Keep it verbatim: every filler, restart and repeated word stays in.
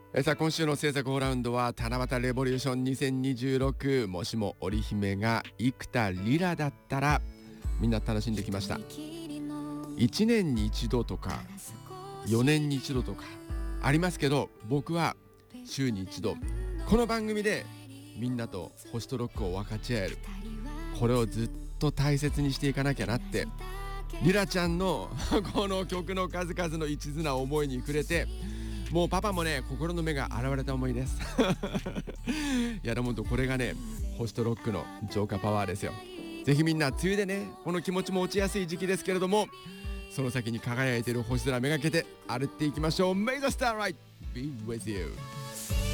えさあ今週の制作オーラウンドは七夕レボリューションにせんにじゅうろく、もしも織姫が生田リラだったら、みんな楽しんできました。いちねんに一度とかよねんに一度とかありますけど、僕は週に一度この番組でみんなと星とロックを分かち合える、これをずっと大切にしていかなきゃなって、リラちゃんのこの曲の数々の一途な思いに触れて、もうパパもね心の目が現れた思いですいやでもほんとこれがね星とロックの浄化パワーですよ。ぜひみんな梅雨でねこの気持ちも落ちやすい時期ですけれども、その先に輝いている星空めがけて歩っていきましょう。 May the starlight be with you。